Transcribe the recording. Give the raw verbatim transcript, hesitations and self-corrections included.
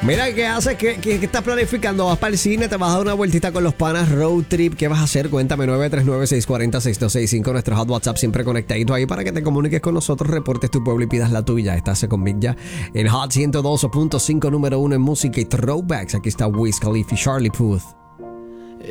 Mira, ¿qué haces? ¿Qué, qué, qué estás planificando? ¿Vas para el cine? ¿Te vas a dar una vueltita con los panas? ¿Road trip? ¿Qué vas a hacer? Cuéntame. Nueve tres nueve, seis cuatro cero, seis dos seis cinco. Nuestro hot WhatsApp siempre conectadito ahí para que te comuniques con nosotros, reportes tu pueblo y pidas la tuya. Estás con Big Ya en Hot ciento dos punto cinco, número uno en música y throwbacks. Aquí está Wiz Khalifa y Charlie Puth.